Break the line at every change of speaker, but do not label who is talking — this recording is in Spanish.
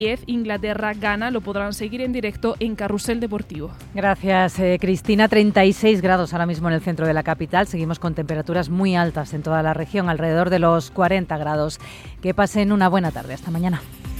Inglaterra gana, lo podrán seguir en directo en Carrusel Deportivo.
Gracias, Cristina. 36 grados ahora mismo en el centro de la capital. Seguimos con temperaturas muy altas en toda la región, alrededor de los 40 grados. Que pasen una buena tarde. Hasta mañana.